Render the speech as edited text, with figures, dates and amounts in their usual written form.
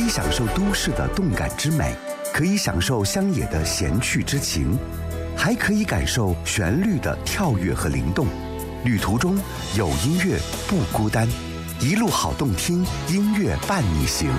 以享受都市的动感之美，可以享受乡野的闲趣之情，还可以感受旋律的跳跃和灵动。旅途中有音乐不孤单，一路好动听，音乐伴你行。